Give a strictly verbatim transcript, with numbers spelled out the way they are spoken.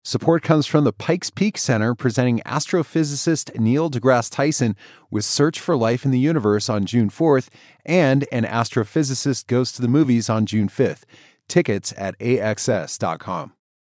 Support comes from the Pikes Peak Center, presenting astrophysicist Neil deGrasse Tyson with Search for Life in the Universe on June fourth, and An Astrophysicist Goes to the Movies on June fifth. Tickets at A X S dot com.